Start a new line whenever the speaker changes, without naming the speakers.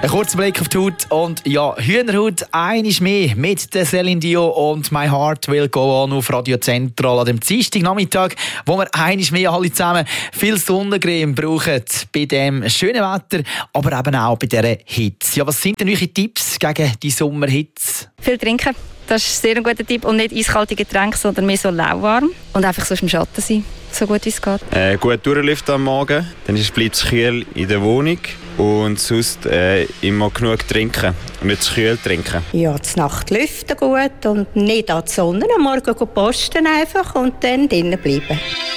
Ein kurzer Blick auf die Haut und ja, Hühnerhaut einmal mehr mit der Céline Dion und «My Heart Will Go On» auf Radio Central an dem Dienstagnachmittag, wo wir einmal mehr alle zusammen viel Sonnencreme brauchen bei dem schönen Wetter, aber eben auch bei dieser Hitze. Ja, was sind denn eure Tipps gegen die Sommerhitze?
Viel trinken, das ist sehr ein guter Tipp. Und nicht eiskalte Getränke, sondern mehr so lauwarm. Und einfach so im Schatten sein, so gut wie es geht.
Gut durchlüften am Morgen, dann bleibt es kühl in der Wohnung. Und sonst immer genug trinken und nicht zu kühl trinken.
Ja, zur Nacht lüften gut und nicht an die Sonne. Am Morgen posten einfach und dann drinnen bleiben.